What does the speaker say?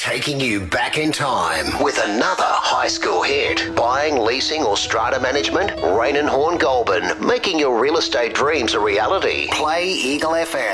taking you back in time with another high school hit. Buying, leasing or strata management? Rain and Horn Goulburn, making your real estate dreams a reality. Play Eagle FM.